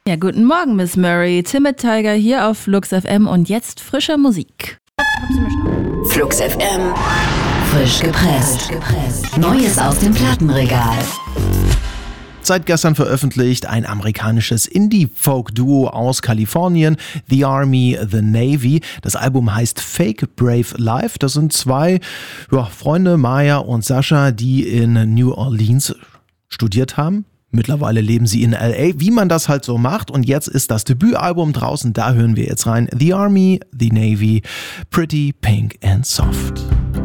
Ja, guten Morgen, Miss Murray. Timid Tiger hier auf Flux FM und jetzt frische Musik. Flux FM. Frisch gepresst. Neues aus dem Plattenregal. Seit gestern veröffentlicht ein amerikanisches Indie-Folk-Duo aus Kalifornien, The Army, The Navy. Das Album heißt Fake Brave Life. Das sind zwei Freunde, Maya und Sascha, die in New Orleans studiert haben. Mittlerweile leben sie in L.A., wie man das halt so macht. Und jetzt ist das Debütalbum draußen, da hören wir jetzt rein. The Army, The Navy, Pretty Pink and Soft.